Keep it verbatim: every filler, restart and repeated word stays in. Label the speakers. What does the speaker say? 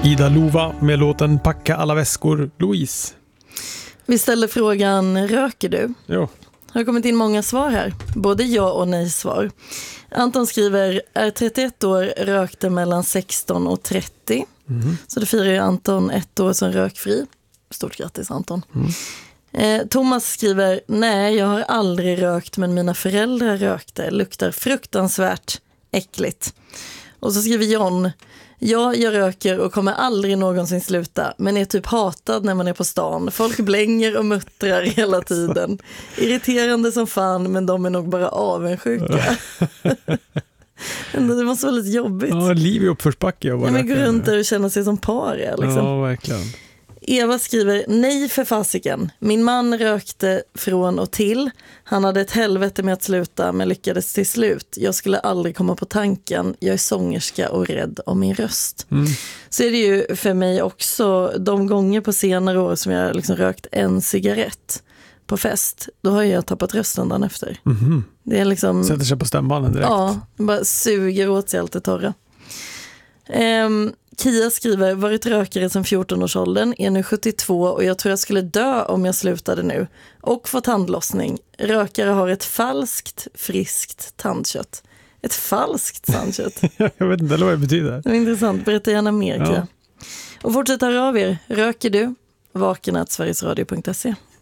Speaker 1: Ida Lova med låten Packa alla väskor, Louise.
Speaker 2: Vi ställer frågan, röker du?
Speaker 1: Jo.
Speaker 2: Det har kommit in många svar här, både ja och nej svar. Anton skriver, är trettioett år, rökte mellan sexton och trettio. Mm. Så det firar ju Anton ett år som rökfri. Stort grattis Anton. Mm. Eh, Thomas skriver, nej jag har aldrig rökt men mina föräldrar rökte. Luktar fruktansvärt äckligt. Och så skriver John, ja, jag röker och kommer aldrig någonsin sluta, men är typ hatad när man är på stan. Folk blänger och muttrar hela tiden. Irriterande som fan, men de är nog bara avundsjuka. Det måste vara lite jobbigt.
Speaker 1: Ja, liv i uppförsbacke.
Speaker 2: Ja, men gå runt där och känna sig som paria. Liksom.
Speaker 1: Ja, verkligen.
Speaker 2: Eva skriver, nej för fasiken. Min man rökte från och till. Han hade ett helvete med att sluta men lyckades till slut. Jag skulle aldrig komma på tanken. Jag är sångerska och rädd om min röst. Mm. Så är det ju för mig också de gånger på senare år som jag liksom rökt en cigarett på fest. Då har jag tappat rösten dagen efter. Mm. Det är liksom,
Speaker 1: sätter sig på stämbanden direkt.
Speaker 2: Ja, bara suger åt sig allt det torra. Um, Kia skriver, varit rökare sedan fjorton-årsåldern, är nu sjuttiotvå och jag tror jag skulle dö om jag slutade nu. Och få tandlossning. Rökare har ett falskt, friskt tandkött. Ett falskt tandkött?
Speaker 1: Jag vet inte vad det betyder.
Speaker 2: Det är intressant, berätta gärna mer Kia.
Speaker 1: Ja.
Speaker 2: Och fortsätt höra av er. Röker du? vaken at sverigesradio punkt se.